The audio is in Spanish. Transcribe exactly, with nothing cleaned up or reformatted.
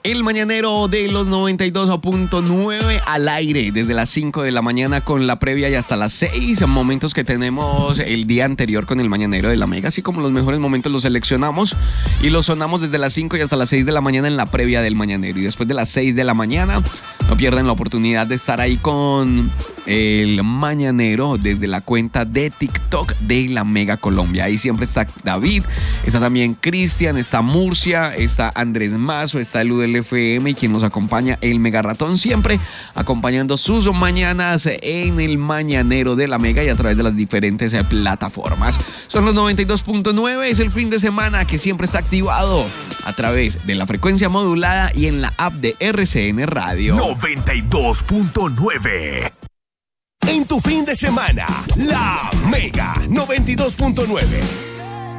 El mañanero de los noventa y dos punto nueve al aire desde las cinco de la mañana con la previa y hasta las seis, momentos que tenemos el día anterior con el mañanero de la Mega, así como los mejores momentos los seleccionamos y los sonamos desde las cinco y hasta las seis de la mañana en la previa del mañanero. Y después de las seis de la mañana no pierdan la oportunidad de estar ahí con el mañanero desde la cuenta de TikTok de la Mega Colombia. Ahí siempre está David, está también Cristian, está Murcia, está Andrés Mazo, está el U del F M y quien nos acompaña, el Mega Ratón, siempre acompañando sus mañanas en el mañanero de la Mega y a través de las diferentes plataformas. Son los noventa y dos punto nueve, es el fin de semana que siempre está activado a través de la frecuencia modulada y en la app de R C N Radio. noventa y dos punto nueve. En tu fin de semana, la Mega noventa y dos punto nueve.